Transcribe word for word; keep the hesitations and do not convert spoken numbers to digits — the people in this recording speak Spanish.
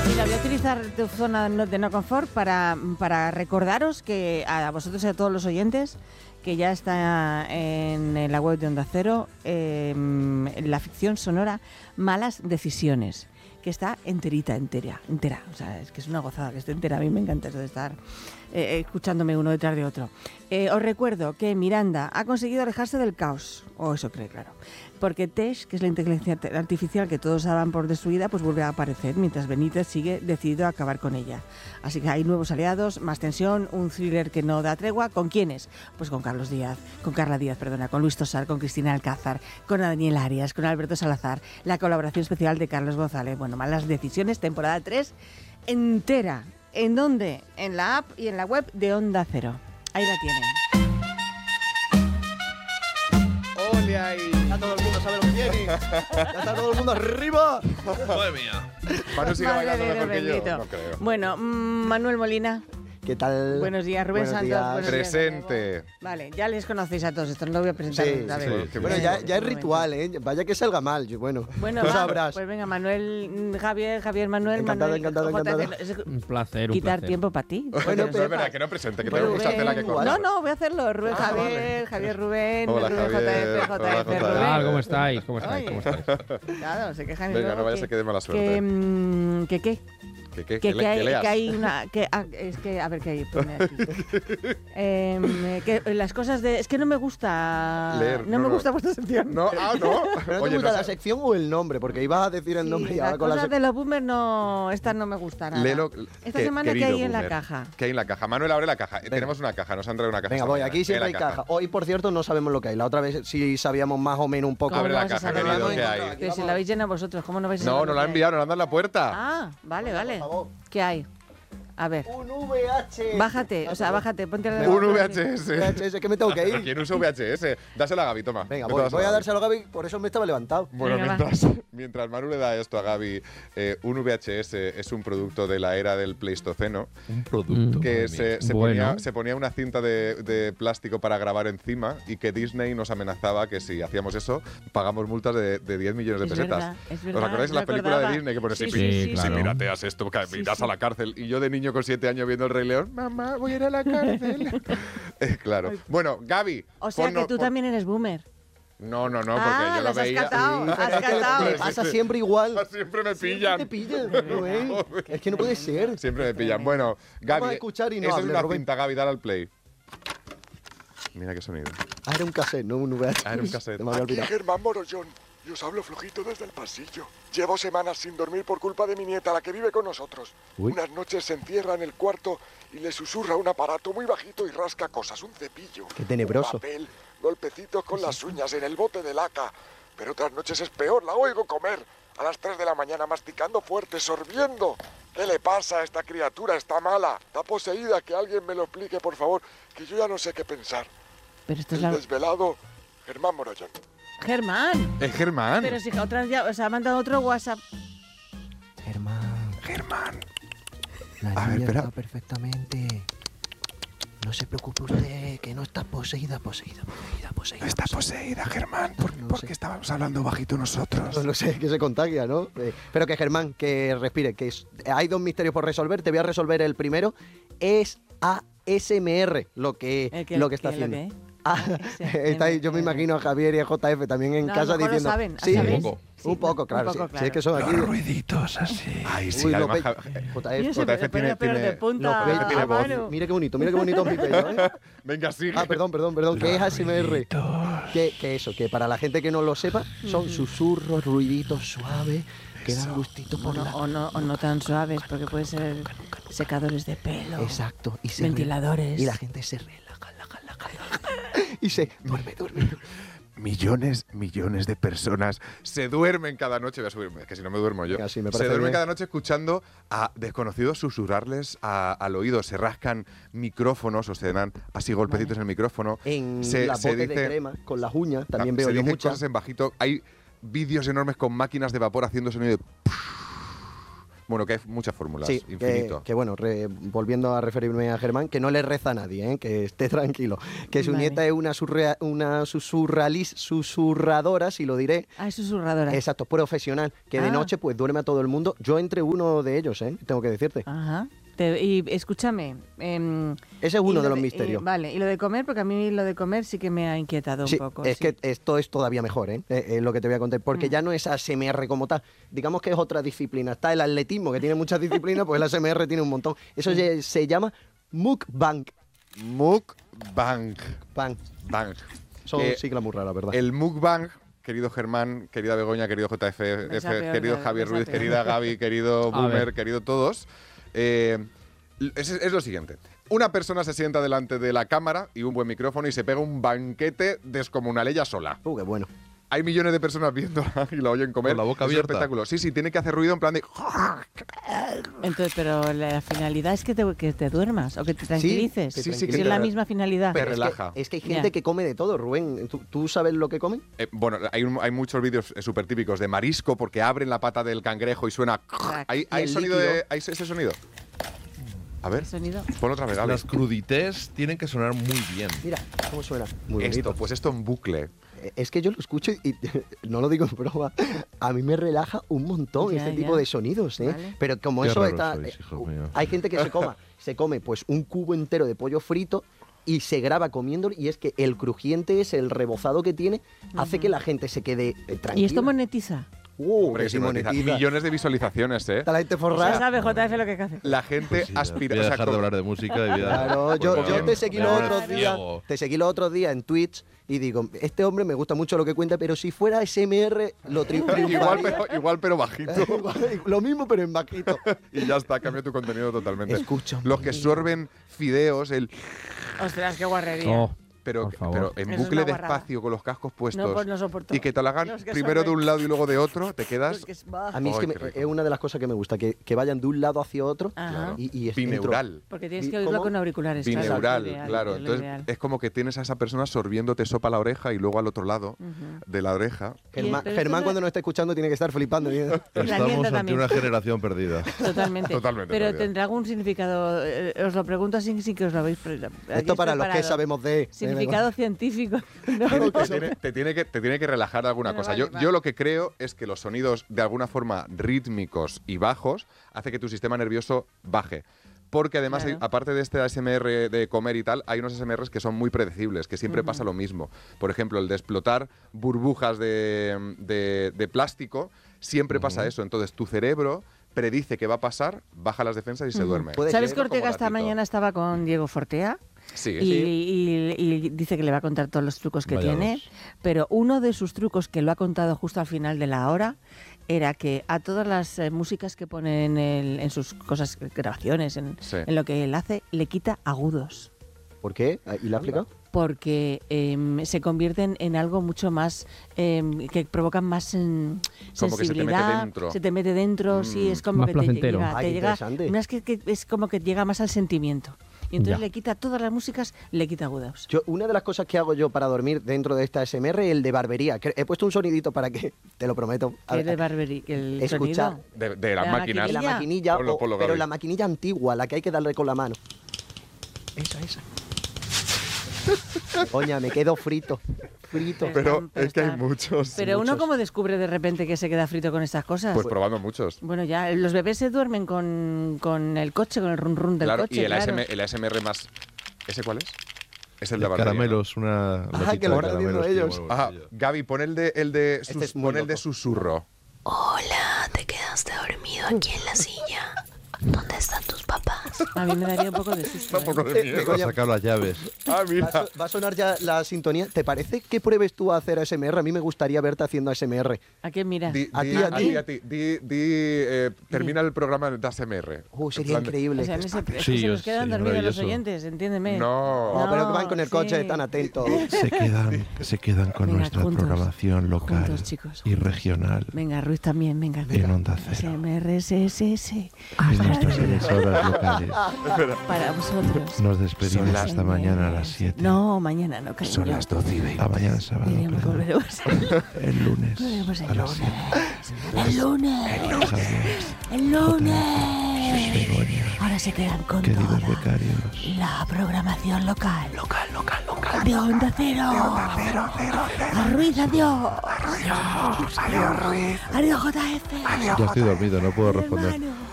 Mira, voy a utilizar tu zona de no confort para, para recordaros que a vosotros y a todos los oyentes que ya está en, en la web de Onda Cero eh, la ficción sonora Malas Decisiones, que está enterita, entera, entera. O sea, es que es una gozada que esté entera. A mí me encanta eso de estar eh, escuchándome uno detrás de otro. Eh, os recuerdo que Miranda ha conseguido alejarse del caos, o eso cree, claro. Porque Tesh, que es la inteligencia artificial que todos daban por destruida, pues vuelve a aparecer, mientras Benítez sigue decidido a acabar con ella. Así que hay nuevos aliados, más tensión, un thriller que no da tregua. ¿Con quiénes? Pues con Carlos Díaz, con Carla Díaz, perdona, con Luis Tosar, con Cristina Alcázar, con Daniel Arias, con Alberto Salazar, la colaboración especial de Carlos González. Bueno, Malas Decisiones, temporada tres, entera. ¿En dónde? En la app y en la web de Onda Cero. Ahí la tienen. ¡Ole ahí! Ya todo el mundo sabe lo que tiene. Ya está todo el mundo arriba. Madre mía. Manu sigue Madre bailando de mejor que yo. bendito. No creo. Bueno, mm, Manuel Molina. ¿Qué tal? Buenos días, Rubén Buenos Santos. días. Buenos días, Presente. Amigo. Vale, ya les conocéis a todos, esto no lo voy a presentar Sí, otra sí, vez. sí, sí. Bueno, ya, ya es ritual, ¿eh? Vaya que salga mal. Yo, bueno, Bueno, tú va, sabrás. pues venga, Manuel, Javier, Javier, Manuel, Encantado, Manuel, encantado, J F, encantado. es Un placer, un quitar placer. tiempo para ti. Bueno, No es verdad que no presente, que tengo mucha tela que Rubén, cortar. No, no, voy a hacerlo. Rubén, Ah, Javier, Javier, Rubén, Hola, Rubén, Javier. J F, Hola, J F, J F. ¿Qué Rubén. tal? ¿Cómo estáis? ¿Cómo estáis? Oye. ¿Cómo estáis? Claro, se quejan y Venga, luego no vayas que- a que dé mala Que, suerte. mm, que qué, ¿Qué, qué, que, que, que, le- hay, que leas. que hay una que ah, es que a ver qué hay pone aquí. Em, que las cosas de es que no me gusta Leer, no, no, me no. gusta vuestra sección. No, ah, no. ¿Pero no Oye, te gusta no la sé- sección o el nombre? Porque ibas a decir el Sí, nombre y las ahora con la cosas sección. de los boomers no esta no me gusta nada. Léelo, Esta que- semana que querido hay en la boomer. caja. ¿Qué hay en la caja? Manuel, abre la caja. Tenemos una caja, nos han traído una caja. Venga, esta voy, mañana. aquí siempre hay Lee la caja. Hoy, por cierto, no sabemos lo que hay. La otra vez sí sabíamos más o menos un poco. ¿Cómo Abre no la vas a caja, saber? querido, Vamos, ¿qué hay? Pero si la habéis llenado vosotros, ¿cómo no vais a No, saber nos lo la que han hay? enviado, nos la han dado en la puerta. Ah, vale, vale. Por favor. ¿Qué hay? A ver, Un V H S. bájate, o sea, bájate, ponte la Un V H S. V H S, que me tengo que ir. ¿Quién usa V H S? Dáselo a Gaby, toma. Venga, Vete voy, dáselo voy a Gaby. dárselo a Gaby, por eso me estaba levantado. Bueno, Venga, va. mientras, mientras Manu le da esto a Gaby, eh, un V H S es un producto de la era del Pleistoceno Un producto. que se, se Bueno. ponía, se ponía una cinta de, de plástico para grabar encima y que Disney nos amenazaba que si hacíamos eso pagamos multas de, de diez millones de Es pesetas. verdad, es ¿Os verdad, acordáis de no la película recordaba. de Disney que pone Sí, si, sí, pi- sí, si claro. pirateas esto, que Sí, irás sí. a la cárcel? Y yo de niño con siete años viendo El Rey León, mamá, voy a ir a la cárcel. Eh, claro. Bueno, Gaby. O sea ponnos- que tú pon- también eres boomer. No, no, no, porque Ah, yo lo las has veía. catado, Sí, has pero es que le- catado. le pasa siempre igual. Siempre me Siempre pillan. te pillan, Rubén. Es que no puede ser. Siempre me pillan. Bueno, Gaby. Vamos a escuchar y no esa hable, es una Rubén. cinta, Gaby, dale al play. Mira qué sonido. Ah, era un cassette, no un V H S. Ah, era un cassette. Se me había Aquí olvidado. Germán Morollón, y os hablo flojito desde el pasillo. Llevo semanas sin dormir por culpa de mi nieta, la que vive con nosotros. Uy. Unas noches se encierra en el cuarto y le susurra un aparato muy bajito y rasca cosas, un cepillo. Qué tenebroso. Un papel, golpecitos con las uñas en el bote de laca. Pero otras noches es peor, la oigo comer. A las tres de la mañana masticando fuerte, sorbiendo. ¿Qué le pasa a esta criatura? Está mala, está poseída. Que alguien me lo explique, por favor, que yo ya no sé qué pensar. Pero esto es El la desvelado Germán Morollón. Germán. Es Germán. Pero si otra vez ya, o sea, ha mandado otro WhatsApp. Germán, Germán. la A ver, niña espera. está perfectamente. No se preocupe usted, que no está poseída, poseída, poseída, poseída. Está poseída. poseída, Germán. ¿Por, No por sé. qué estábamos hablando bajito nosotros? No lo sé, que se contagia, ¿no? Eh, pero que Germán, que respire, que es- hay dos misterios por resolver. Te voy a resolver el primero. Es A S M R lo que, ¿El qué- lo que está qué- lo haciendo. qué? Ah, está ahí, yo me imagino a Javier y a J F también en No, a casa lo mejor lo diciendo. saben, sí, ¿sabéis? un poco, Sí, un poco, un claro. poco, sí. claro. Si es que son aquí. ruiditos así. Ay, sí, Uy, lo además pe- Ja- J Y F, ese J F pe- tiene- pero, pero de tiene- punta lo pe- a tiene voz. mano. Mira qué bonito, mira qué bonito mi pelo, ¿eh? Venga, sigue. Ah, perdón, perdón, perdón, que es A S M R. Que, que eso, que para la gente que no lo sepa, son susurros, ruiditos suaves, que dan gustito O por no, la... o, no, o no tan suaves, porque puede ser secadores de pelo. Exacto. Y se Ventiladores. Y la gente se relaja, relaja, relaja, relaja. Y se duerme, duerme, duerme. Millones, millones de personas se duermen cada noche. Voy a subirme, que si no me duermo yo. Venga, sí, me se parece duermen bien. cada noche escuchando a desconocidos susurrarles a- al oído. Se rascan micrófonos o se dan así golpecitos en el micrófono. En se, la se bote dice, de crema, con las uñas, también se veo yo dicen muchas. cosas en bajito. Hay vídeos enormes con máquinas de vapor haciendo sonido de Bueno, que hay muchas fórmulas, Sí, infinito. que, que bueno, re- volviendo a referirme a Germán, que no le reza a nadie, ¿eh? Que esté tranquilo. Que su Vale. nieta es una, surrea- una susurralis, susurradora, si lo diré. Ah, es susurradora. Exacto, profesional, que de Ah. noche pues duerme a todo el mundo. Yo entre uno de ellos, ¿eh? Tengo que decirte. Ajá. Te- y escúchame. em, Ese es y uno lo de los eh, misterios. vale, y lo de comer, porque a mí lo de comer sí que me ha inquietado un Sí, poco. es sí. que esto es todavía mejor, ¿eh? Eh, eh, lo que te voy a contar, porque Mm. ya no es A S M R como tal. Digamos que es otra disciplina. Está el atletismo, que tiene muchas disciplinas, pues el A S M R tiene un montón. Eso se, se llama mukbang. Mukbang. Bang. Bang. Son Eh, siglas muy raras, ¿verdad? El mukbang, querido Germán, querida Begoña, querido J F, Ves a F, peor, querido ves Javier a Ruiz, peor. querida Gaby, querido A Boomer, ver. querido todos. eh, es, es lo siguiente. Una persona se sienta delante de la cámara y un buen micrófono y se pega un banquete descomunal ella sola. Uh, qué bueno. Hay millones de personas viéndola y la oyen comer. Con la boca Es un abierta. espectáculo. Sí, sí, tiene que hacer ruido en plan de... Entonces, pero la finalidad es que te, que te duermas o que te tranquilices. te Sí, sí, Si que es te la re- misma finalidad. Te Pero es que- relaja. Es que, hay gente Ya. que come de todo, Rubén. ¿Tú, tú sabes lo que comen? Eh, bueno, hay, un- hay muchos vídeos súper típicos de marisco porque abren la pata del cangrejo y suena... ¿Hay, Y hay el sonido líquido. de, ¿Hay ese sonido? A ver, ¿El sonido? ponlo otra vez, Alex. Las crudités tienen que sonar muy bien. Mira, ¿cómo suena? Muy Esto, bonito. pues esto en bucle. Eh, Es que yo lo escucho y, y no lo digo en broma. A mí me relaja un montón Ya, este ya. tipo de sonidos, ¿eh? Vale. Pero como Qué eso raros está... sois, eh, hijos míos. hay gente que se coma, se come pues un cubo entero de pollo frito y se graba comiéndolo y es que el crujiente es el rebozado que tiene, hace que la gente se quede eh, tranquila. ¿Y esto monetiza? Uh, Hombre, que que sí se monetiza. monetiza. Millones de visualizaciones, ¿eh? Está la gente Ya forrada. sabe J F lo que hay que hacer. La gente Pues sí, ya. aspira... Voy a o sea, dejar de como- hablar de música y voy a... Claro, yo, Pues yo bien. te seguí Me los voy otros al días, ciego. te seguí los otros días en Twitch y digo, este hombre me gusta mucho lo que cuenta, pero si fuera S M R lo tri- igual, triunfaría. pero, igual, pero bajito. Lo mismo, pero en bajito. Y ya está, cambia tu contenido totalmente. Escucha. Los que sorben fideos, el... Ostras, qué guarrería. Oh, Pero, Por favor. pero en Eso es bucle una guarrada. despacio, con los cascos puestos. No, pues no soporto. y que te lo hagan Los que primero de sorben. un lado y luego de otro, te quedas... Los que es- bah. A mí es Ay, que qué me- rico. es una de las cosas que me gusta, que, que vayan de un lado hacia otro Ajá. y, y es Bineural. Porque tienes ¿Y que oírlo cómo? con auriculares. claro, Bineural, es lo ideal, claro. es lo Entonces ideal. es como que tienes a esa persona sorbiéndote sopa a la oreja y luego al otro lado Ujú. de la oreja. Germán, pero esto Germán no- cuando nos está escuchando tiene que estar flipando. ¿eh? La Estamos nieta ante también. una generación perdida. Totalmente. Totalmente, Pero María. tendrá algún significado. eh, os lo pregunto así sin que os lo habéis. pre- aquí Esto para los que preparado. sabemos de... Significado científico. No, Te, te tiene, te tiene que, te tiene que relajar de alguna Bueno, cosa. vale, yo, vale. yo lo que creo es que los sonidos de alguna forma rítmicos y bajos hace que tu sistema nervioso baje. Porque además, Claro. hay- aparte de este A S M R de comer y tal, hay unos A S M Rs que son muy predecibles, que siempre Ujú. pasa lo mismo. Por ejemplo, el de explotar burbujas de, de- de plástico, siempre pasa eso. Entonces, tu cerebro predice que va a pasar, baja las defensas y se Ujú. duerme. Puede ¿Sabes ser, que Ortega como esta gatito. mañana estaba con Diego Fortea? Sí, Y, sí. y- y dice que le va a contar todos los trucos que Vaya tiene, dos. pero uno de sus trucos que lo ha contado justo al final de la hora era que a todas las eh, músicas que pone en, el- en sus cosas, grabaciones, en, Sí. en lo que él hace, le quita agudos. ¿Por qué? ¿Y lo ha explicado? Porque em, se convierten en algo mucho más em, que provocan más em, Como que se te mete sensibilidad, dentro. se te mete dentro, sí, Mm. es como Más que te placentero. llega, Ay, te qué llega interesante. no, es que, que es como que llega más al sentimiento. Y entonces Ya. le quita todas las músicas, le quita agudos. Yo, una de las cosas que hago yo para dormir dentro de esta A S M R es el de barbería. que He puesto un sonidito para que, te lo prometo. a Que es ver, de Barbery, el escuchar. sonido. De, de las La máquinas. la maquinilla. maquinilla, Ponlo, o- ponlo, pero Gaby. la maquinilla antigua, la que hay que darle con la mano. Esa, esa. Oña, me quedo frito. Frito. Pero Están- pero es que hay están- muchos. Pero uno muchos. como descubre de repente que se queda frito con estas cosas. Pues probando muchos. Bueno, ya, los bebés se duermen con, con el coche, con el run run del Claro, coche. y el, claro. A S M R, el A S M R más... ¿Ese cuál es? Es el de El barbería, ¿no? caramelos, una Ah, lotita que lo de están haciendo caramelos que ellos. llevo en el Ajá, bolsillo. Gaby, pon el de, el de, sus- Este es muy pon el de loco. susurro. Hola, te quedaste dormido aquí en la silla. ¿Dónde están tus papás? A mí me daría un poco de susto. Un poco ¿eh? de Eh, miedo. Begoña, Ha sacado las llaves. Ah, Va a, mira. so- va a sonar ya la sintonía. ¿Te parece que pruebes tú a hacer A S M R? A mí me gustaría verte haciendo A S M R. ¿A quién miras? Di, A di- ti, a ti. a ti. Di, di, eh, termina el programa de A S M R. Uh, En sería plan de- increíble. O sea, en ese, es que Sí, se nos yo- quedan sí, dormidos los maravilloso. oyentes, entiéndeme. No. No, pero que van con el coche, sí. tan atentos. Se quedan, se quedan con Venga, nuestra juntos, programación local juntos, chicos, y regional Venga, Ruiz también, venga. en Onda S Cero. M R S S S. En nuestras emisoras locales. Para vosotros. Nos despedimos Son las- hasta mañana a las siete. No, mañana no, cariño. Son las doce y veinte. A mañana sábado. Diríamos que perdón. volveremos. El lunes. Volveremos el a las lunes. siete. El lunes. Adiós. El lunes. Begoña. Ahora se quedan con Queridos toda becarios. la programación local. Local, local, local. De Onda Cero. De Onda Cero, cero, cero. A Ruiz, adiós. Adiós. Adiós, Ruiz. Adiós, J F. Ya estoy dormido, no puedo responder. Hermano.